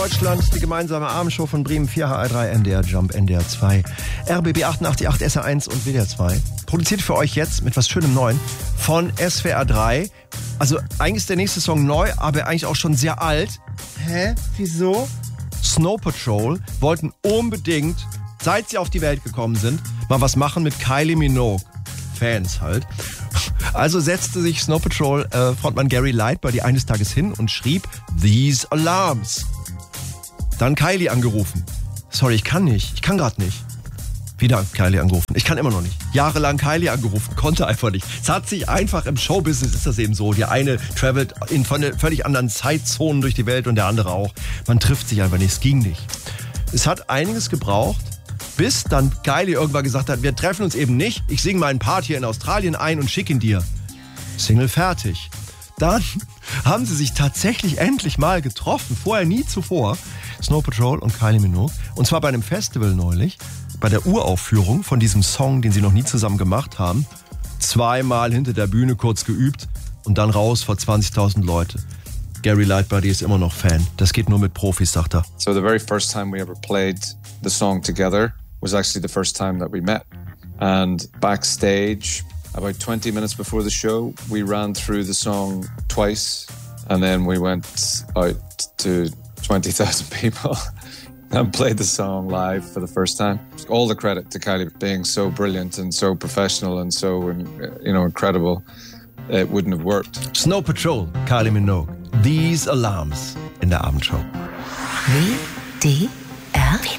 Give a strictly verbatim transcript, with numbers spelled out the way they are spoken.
Deutschland, die gemeinsame Abendshow von Bremen vier, H R drei, N D R Jump, N D R zwei, R B B achtundachtzig Komma acht, S R eins und W D R zwei. Produziert für euch jetzt mit was Schönem Neuen von S W R drei. Also eigentlich ist der nächste Song neu, aber eigentlich auch schon sehr alt. Hä? Wieso? Snow Patrol wollten unbedingt, seit sie auf die Welt gekommen sind, mal was machen mit Kylie Minogue. Fans halt. Also setzte sich Snow Patrol äh, Frontmann Gary Lightbody eines Tages hin und schrieb These Alarms. Dann Kylie angerufen. Sorry, ich kann nicht. Ich kann gerade nicht. Wieder Kylie angerufen. Ich kann immer noch nicht. Jahrelang Kylie angerufen. Konnte einfach nicht. Es hat sich einfach im Showbusiness ist das eben so. Der eine travelt in völlig anderen Zeitzonen durch die Welt und der andere auch. Man trifft sich einfach nicht. Es ging nicht. Es hat einiges gebraucht, bis dann Kylie irgendwann gesagt hat, wir treffen uns eben nicht. Ich singe meinen Part hier in Australien ein und schicke ihn dir. Single fertig. Dann haben sie sich tatsächlich endlich mal getroffen. Vorher nie zuvor. Snow Patrol und Kylie Minogue. Und zwar bei einem Festival neulich. Bei der Uraufführung von diesem Song, den sie noch nie zusammen gemacht haben. Zweimal hinter der Bühne kurz geübt und dann raus vor zwanzigtausend Leute. Gary Lightbody ist immer noch Fan. Das geht nur mit Profis, sagt er. So the very first time we ever played the song together was actually the first time that we met. And backstage, about twenty minutes before the show, we ran through the song twice. And then we went out to twenty thousand people and played the song live for the first time. All the credit to Kylie being so brilliant and so professional and so, you know, incredible. It wouldn't have worked. Snow Patrol, Kylie Minogue. These Alarms in der Abendshow. W D